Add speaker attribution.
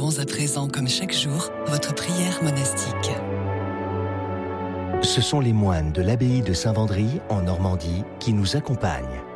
Speaker 1: célébrons à présent, comme chaque jour, votre prière monastique.
Speaker 2: Ce sont les moines de l'abbaye de Saint-Vendry, en Normandie, qui nous accompagnent.